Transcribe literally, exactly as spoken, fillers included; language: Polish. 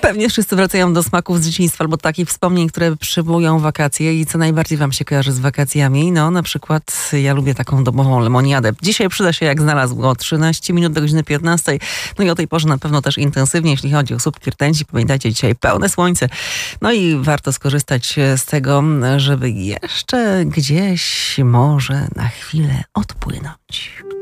Pewnie wszyscy wracają do smaków z dzieciństwa albo takich wspomnień, które przywołują wakacje i co najbardziej wam się kojarzy z wakacjami. No na przykład ja lubię taką domową lemoniadę. Dzisiaj przyda się jak znalazło trzynaście minut do godziny piętnastej. No i o tej porze na pewno też intensywnie, jeśli chodzi o słupki rtęci. Pamiętajcie, dzisiaj pełne słońce. No i warto skorzystać z tego, żeby jeszcze gdzieś może na chwilę odpłynąć.